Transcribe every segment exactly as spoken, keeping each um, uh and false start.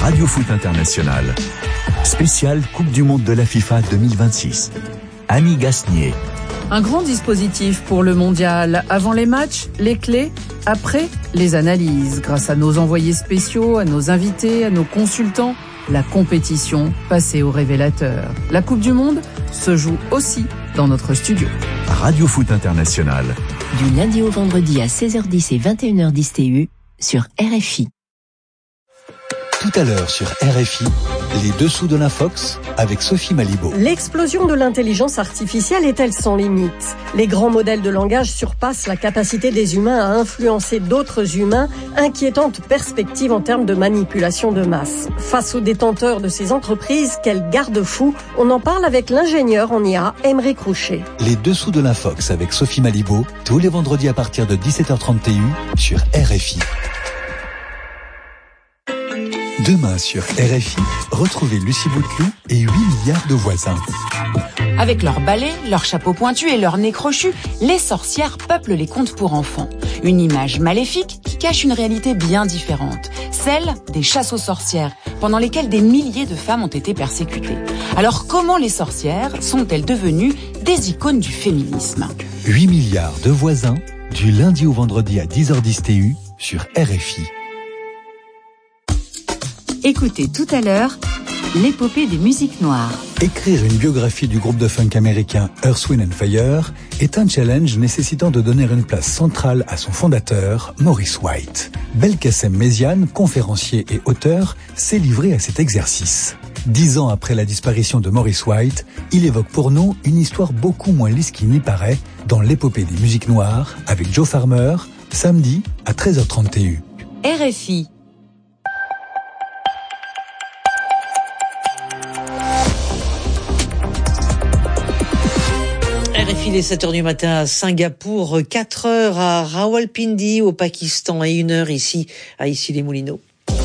Radio Foot International. Spécial Coupe du Monde de la FIFA deux mille vingt-six. Annie Gasnier. Un grand dispositif pour le mondial. Avant les matchs, les clés. Après, les analyses. Grâce à nos envoyés spéciaux, à nos invités, à nos consultants, la compétition passée au révélateur. La Coupe du Monde se joue aussi dans notre studio. Radio Foot International. Du lundi au vendredi à seize heures dix et vingt et une heures dix T U sur R F I. Tout à l'heure sur R F I, les dessous de l'Infox avec Sophie Malibaud. L'explosion de l'intelligence artificielle est-elle sans limite ? Les grands modèles de langage surpassent la capacité des humains à influencer d'autres humains, inquiétante perspective en termes de manipulation de masse. Face aux détenteurs de ces entreprises, quel garde-fou ? On en parle avec l'ingénieur en I A, Aymeric Roucher. Les dessous de l'Infox avec Sophie Malibaud, tous les vendredis à partir de dix-sept heures trente T U sur R F I. Demain sur R F I, retrouvez Lucie Bouteloup et huit milliards de voisins. Avec leurs balais, leurs chapeaux pointus et leurs nez crochus, les sorcières peuplent les contes pour enfants. Une image maléfique qui cache une réalité bien différente, celle des chasses aux sorcières, pendant lesquelles des milliers de femmes ont été persécutées. Alors comment les sorcières sont-elles devenues des icônes du féminisme ? huit milliards de voisins, du lundi au vendredi à dix heures dix T U sur R F I. Écoutez tout à l'heure l'épopée des musiques noires. Écrire une biographie du groupe de funk américain Earth, Wind and Fire est un challenge nécessitant de donner une place centrale à son fondateur, Maurice White. Belkacem Méziane, conférencier et auteur, s'est livré à cet exercice. Dix ans après la disparition de Maurice White, il évoque pour nous une histoire beaucoup moins lisse qu'il n'y paraît dans l'épopée des musiques noires avec Joe Farmer, samedi à treize heures trente T U. R F I. Il est sept heures du matin à Singapour, quatre heures à Rawalpindi au Pakistan et une heure ici à Issy-les-Moulineaux.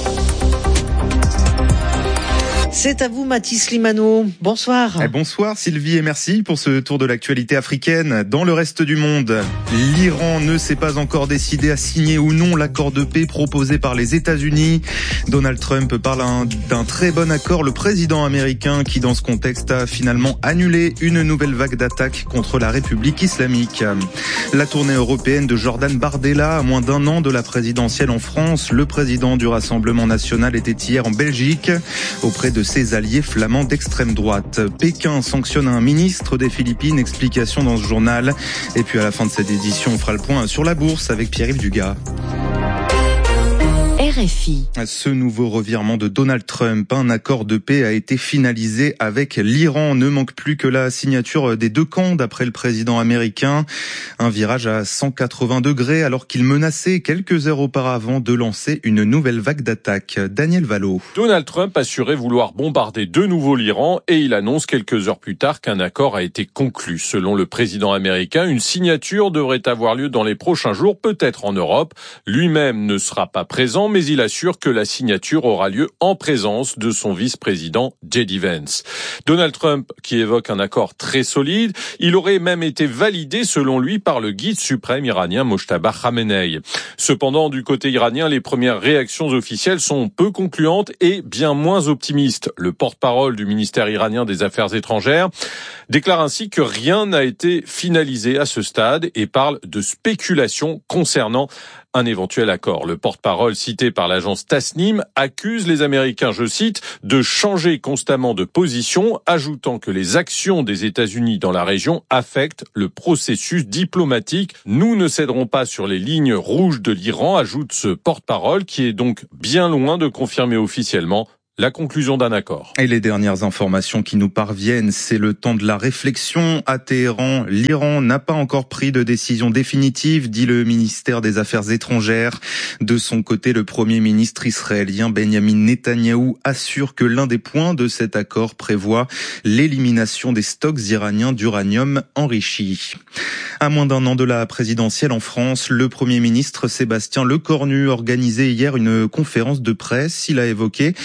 C'est à vous Mathis Limano, bonsoir. Et bonsoir Sylvie et merci pour ce tour de l'actualité africaine. Dans le reste du monde, l'Iran ne s'est pas encore décidé à signer ou non l'accord de paix proposé par les États-Unis. Donald Trump parle un, d'un très bon accord. Le président américain qui dans ce contexte a finalement annulé une nouvelle vague d'attaques contre la République islamique. La tournée européenne de Jordan Bardella à moins d'un an de la présidentielle en France. Le président du Rassemblement national était hier en Belgique auprès de ses alliés flamands d'extrême droite. Pékin sanctionne un ministre des Philippines, explication dans ce journal. Et puis à la fin de cette édition, on fera le point sur la bourse avec Pierre-Yves Dugas. R F I. Ce nouveau revirement de Donald Trump, un accord de paix a été finalisé avec l'Iran. Ne manque plus que la signature des deux camps d'après le président américain. Un virage à cent quatre-vingts degrés alors qu'il menaçait quelques heures auparavant de lancer une nouvelle vague d'attaques. Daniel Valo. Donald Trump assurait vouloir bombarder de nouveau l'Iran et il annonce quelques heures plus tard qu'un accord a été conclu. Selon le président américain, une signature devrait avoir lieu dans les prochains jours, peut-être en Europe. Lui-même ne sera pas présent, mais il assure que la signature aura lieu en présence de son vice-président J D Vance. Donald Trump, qui évoque un accord très solide, il aurait même été validé selon lui par le guide suprême iranien Mojtaba Khamenei. Cependant, du côté iranien, les premières réactions officielles sont peu concluantes et bien moins optimistes. Le porte-parole du ministère iranien des Affaires étrangères déclare ainsi que rien n'a été finalisé à ce stade et parle de spéculation concernant un éventuel accord. Le porte-parole cité par l'agence Tasnim accuse les Américains, je cite, de changer constamment de position, ajoutant que les actions des États-Unis dans la région affectent le processus diplomatique. Nous ne céderons pas sur les lignes rouges de l'Iran, ajoute ce porte-parole qui est donc bien loin de confirmer officiellement la conclusion d'un accord. Et les dernières informations qui nous parviennent, c'est le temps de la réflexion. À Téhéran, l'Iran n'a pas encore pris de décision définitive, dit le ministère des Affaires étrangères. De son côté, le premier ministre israélien Benjamin Netanyahou assure que l'un des points de cet accord prévoit l'élimination des stocks iraniens d'uranium enrichi. À moins d'un an de la présidentielle en France, le premier ministre Sébastien Lecornu organisait hier une conférence de presse. Il a évoqué les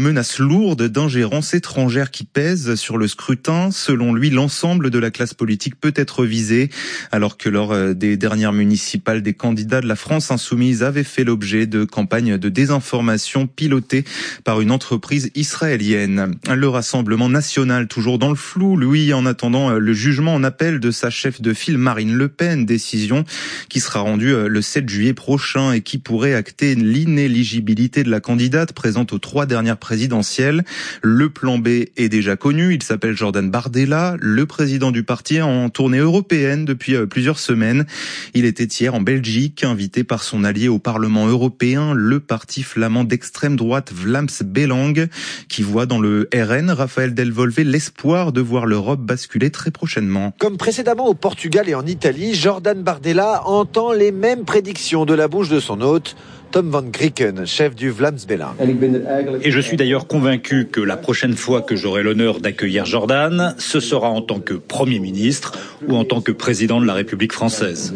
menace lourde d'ingérence étrangère qui pèse sur le scrutin. Selon lui, l'ensemble de la classe politique peut être visée, alors que lors des dernières municipales, des candidats de la France insoumise avaient fait l'objet de campagnes de désinformation pilotées par une entreprise israélienne. Le Rassemblement national, toujours dans le flou, lui, en attendant le jugement en appel de sa chef de file Marine Le Pen, décision qui sera rendue le sept juillet prochain et qui pourrait acter l'inéligibilité de la candidate présente aux trois dernières présidentielles. Le plan B est déjà connu, il s'appelle Jordan Bardella, le président du parti en tournée européenne depuis plusieurs semaines. Il était hier en Belgique, invité par son allié au Parlement européen, le parti flamand d'extrême droite Vlaams Belang, qui voit dans le R N, Raphaël Delvolvé, l'espoir de voir l'Europe basculer très prochainement. Comme précédemment au Portugal et en Italie, Jordan Bardella entend les mêmes prédictions de la bouche de son hôte, Tom van Grieken, chef du Vlaams Belang. Et je suis d'ailleurs convaincu que la prochaine fois que j'aurai l'honneur d'accueillir Jordan, ce sera en tant que Premier ministre ou en tant que président de la République française.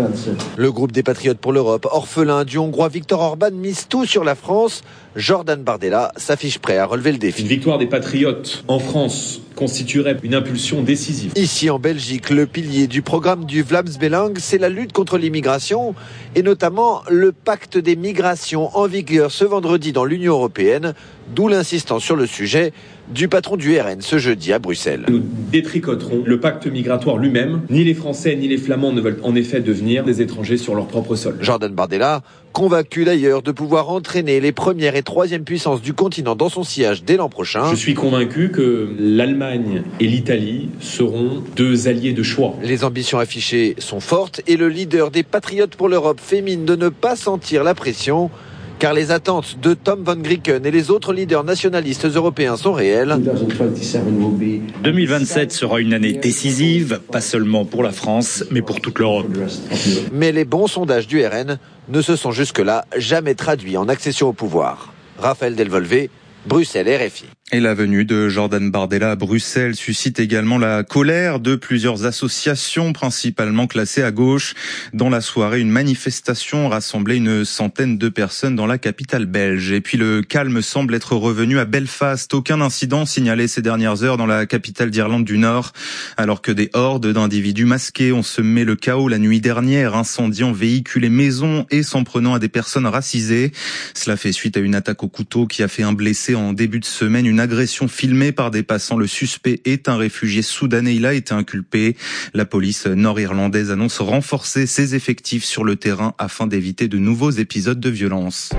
Le groupe des Patriotes pour l'Europe, orphelin du Hongrois Viktor Orban, mise tout sur la France. Jordan Bardella s'affiche prêt à relever le défi. Une victoire des Patriotes en France constituerait une impulsion décisive. Ici en Belgique, le pilier du programme du Vlaams Belang, c'est la lutte contre l'immigration et notamment le pacte des migrations en vigueur ce vendredi dans l'Union européenne, d'où l'insistance sur le sujet du patron du R N ce jeudi à Bruxelles. Nous détricoterons le pacte migratoire lui-même. Ni les Français ni les Flamands ne veulent en effet devenir des étrangers sur leur propre sol. Jordan Bardella, convaincu d'ailleurs de pouvoir entraîner les premières et troisième puissances du continent dans son sillage dès l'an prochain. Je suis convaincu que l'Allemagne et l'Italie seront deux alliés de choix. Les ambitions affichées sont fortes et le leader des Patriotes pour l'Europe fait mine de ne pas sentir la pression. Car les attentes de Tom van Grieken et les autres leaders nationalistes européens sont réelles. deux mille vingt-sept sera une année décisive, pas seulement pour la France, mais pour toute l'Europe. Mais les bons sondages du R N ne se sont jusque-là jamais traduits en accession au pouvoir. Raphaël Delvolvé, Bruxelles, R F I. Et la venue de Jordan Bardella à Bruxelles suscite également la colère de plusieurs associations, principalement classées à gauche. Dans la soirée, une manifestation rassemblait une centaine de personnes dans la capitale belge. Et puis le calme semble être revenu à Belfast. Aucun incident signalé ces dernières heures dans la capitale d'Irlande du Nord, alors que des hordes d'individus masqués ont semé le chaos la nuit dernière, incendiant véhicules et maisons et s'en prenant à des personnes racisées. Cela fait suite à une attaque au couteau qui a fait un blessé en début de semaine. Une agression filmée par des passants. Le suspect est un réfugié soudanais. Il a été inculpé. La police nord-irlandaise annonce renforcer ses effectifs sur le terrain afin d'éviter de nouveaux épisodes de violence.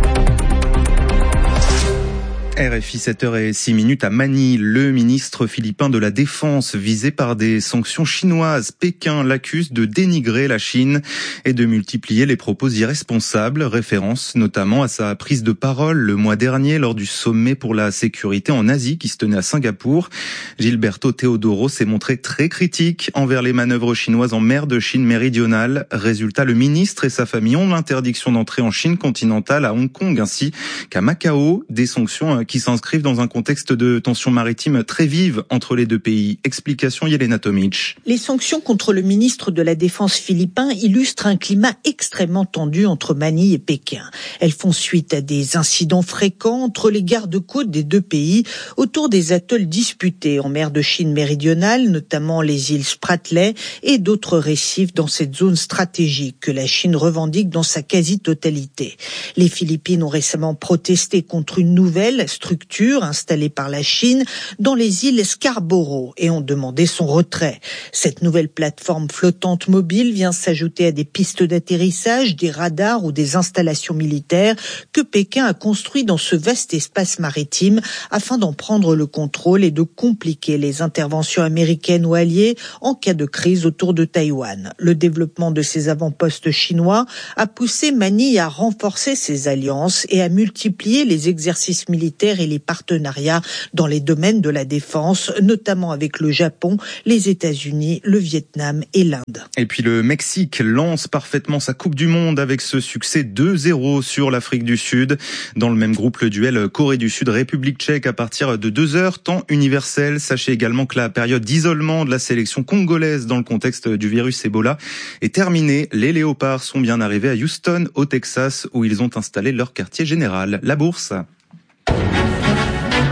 R F I sept heures zéro six minutes à Manille, le ministre philippin de la Défense visé par des sanctions chinoises. Pékin l'accuse de dénigrer la Chine et de multiplier les propos irresponsables, référence notamment à sa prise de parole le mois dernier lors du sommet pour la sécurité en Asie qui se tenait à Singapour. Gilberto Teodoro s'est montré très critique envers les manœuvres chinoises en mer de Chine méridionale. Résultat, le ministre et sa famille ont l'interdiction d'entrer en Chine continentale, à Hong Kong ainsi qu'à Macao, des sanctions qui s'inscrivent dans un contexte de tensions maritimes très vives entre les deux pays. Explication Yelena Tomic. Les sanctions contre le ministre de la Défense philippin illustrent un climat extrêmement tendu entre Manille et Pékin. Elles font suite à des incidents fréquents entre les gardes-côtes des deux pays autour des atolls disputés en mer de Chine méridionale, notamment les îles Spratly et d'autres récifs dans cette zone stratégique que la Chine revendique dans sa quasi-totalité. Les Philippines ont récemment protesté contre une nouvelle structure installée par la Chine dans les îles Scarborough et ont demandé son retrait. Cette nouvelle plateforme flottante mobile vient s'ajouter à des pistes d'atterrissage, des radars ou des installations militaires que Pékin a construit dans ce vaste espace maritime afin d'en prendre le contrôle et de compliquer les interventions américaines ou alliées en cas de crise autour de Taïwan. Le développement de ces avant-postes chinois a poussé Manille à renforcer ses alliances et à multiplier les exercices militaires et les partenariats dans les domaines de la défense, notamment avec le Japon, les États-Unis, le Vietnam et l'Inde. Et puis le Mexique lance parfaitement sa Coupe du Monde avec ce succès deux zéro sur l'Afrique du Sud. Dans le même groupe, le duel Corée du Sud-République tchèque à partir de deux heures, temps universel. Sachez également que la période d'isolement de la sélection congolaise dans le contexte du virus Ebola est terminée. Les Léopards sont bien arrivés à Houston, au Texas, où ils ont installé leur quartier général. La Bourse.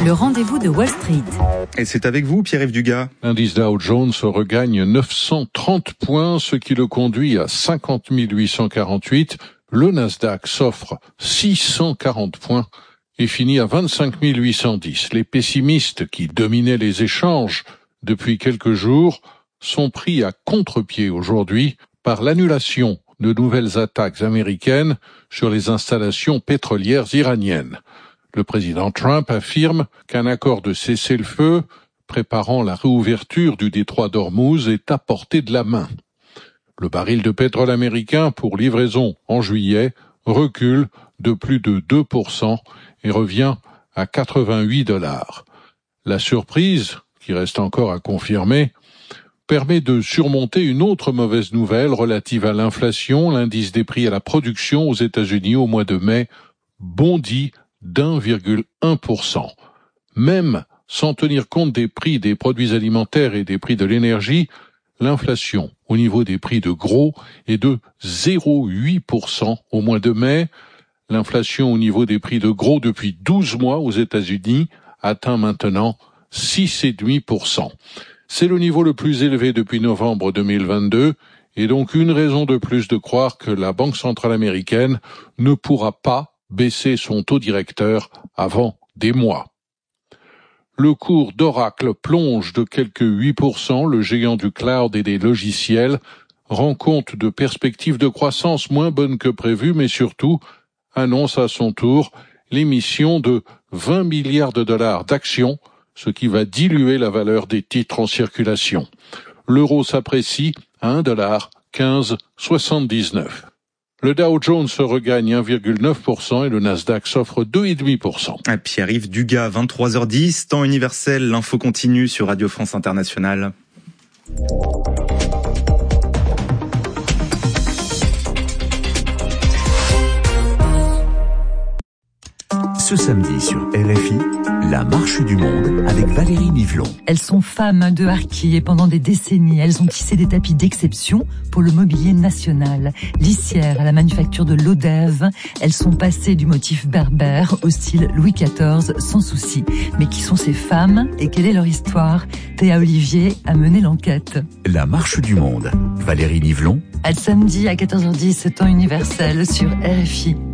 le rendez-vous de Wall Street. Et c'est avec vous, Pierre-Yves Dugas. L'indice Dow Jones regagne neuf cent trente points, ce qui le conduit à cinquante mille huit cent quarante-huit. Le Nasdaq s'offre six cent quarante points et finit à vingt-cinq mille huit cent dix. Les pessimistes qui dominaient les échanges depuis quelques jours sont pris à contre-pied aujourd'hui par l'annulation de nouvelles attaques américaines sur les installations pétrolières iraniennes. Le président Trump affirme qu'un accord de cessez-le-feu préparant la réouverture du détroit d'Ormuz est à portée de la main. Le baril de pétrole américain pour livraison en juillet recule de plus de deux pour cent et revient à quatre-vingt-huit dollars. La surprise, qui reste encore à confirmer, permet de surmonter une autre mauvaise nouvelle relative à l'inflation. L'indice des prix à la production aux États-Unis au mois de mai bondit d'un virgule un pour cent. Même sans tenir compte des prix des produits alimentaires et des prix de l'énergie, l'inflation au niveau des prix de gros est de zéro virgule huit pour cent au mois de mai. L'inflation au niveau des prix de gros depuis douze mois aux États-Unis atteint maintenant six virgule cinq pour cent. C'est le niveau le plus élevé depuis novembre deux mille vingt-deux et donc une raison de plus de croire que la Banque centrale américaine ne pourra pas baisser son taux directeur avant des mois. Le cours d'Oracle plonge de quelques huit pour cent. Le géant du cloud et des logiciels rend compte de perspectives de croissance moins bonnes que prévues, mais surtout annonce à son tour l'émission de vingt milliards de dollars d'actions, ce qui va diluer la valeur des titres en circulation. L'euro s'apprécie à un dollar quinze soixante-dix-neuf. Le Dow Jones regagne un virgule neuf pour cent et le Nasdaq s'offre deux virgule cinq pour cent. Pierre-Yves Dugas, vingt-trois heures dix, temps universel, l'info continue sur Radio France Internationale. Ce samedi sur R F I, la marche du monde avec Valérie Nivelon. Elles sont femmes de harki et pendant des décennies, elles ont tissé des tapis d'exception pour le mobilier national. Lissières à la manufacture de l'Odève, elles sont passées du motif berbère au style Louis quatorze sans souci. Mais qui sont ces femmes et quelle est leur histoire? Théa Olivier a mené l'enquête. La marche du monde, Valérie Nivelon. À samedi à quatorze heures dix, temps universel sur R F I.